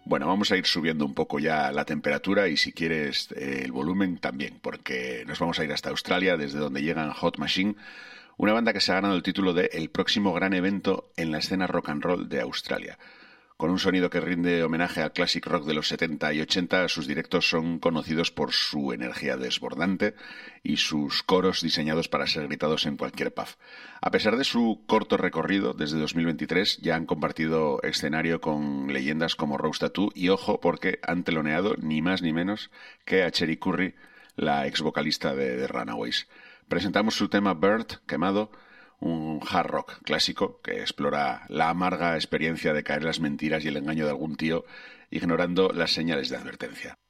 Bueno, vamos a ir subiendo un poco ya la temperatura y si quieres el volumen también, porque nos vamos a ir hasta Australia, desde donde llegan Hot Machine, una banda que se ha ganado el título de el próximo gran evento en la escena rock and roll de Australia. Con un sonido que rinde homenaje al classic rock de los 70 y 80, sus directos son conocidos por su energía desbordante y sus coros diseñados para ser gritados en cualquier pub. A pesar de su corto recorrido, desde 2023 ya han compartido escenario con leyendas como Rose Tattoo y, ojo, porque han teloneado ni más ni menos que a Cherie Currie, la ex vocalista de The Runaways. Presentamos su tema Bird, Quemado, un hard rock clásico que explora la amarga experiencia de caer en las mentiras y el engaño de algún tío, ignorando las señales de advertencia.